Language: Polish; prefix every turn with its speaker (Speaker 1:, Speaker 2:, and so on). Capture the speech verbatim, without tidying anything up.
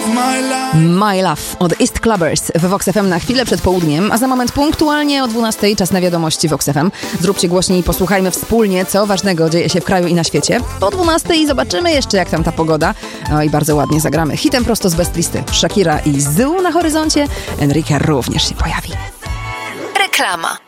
Speaker 1: My Love od East Clubbers w Vox F M na chwilę przed południem, a za moment punktualnie o dwunastej czas na wiadomości Vox F M. Zróbcie głośniej i posłuchajmy wspólnie, co ważnego dzieje się w kraju i na świecie. Po dwunastej zobaczymy jeszcze, jak tam ta pogoda. No i bardzo ładnie zagramy hitem prosto z bestlisty. Shakira i Zoo na horyzoncie. Enrique również się pojawi.
Speaker 2: Reklama.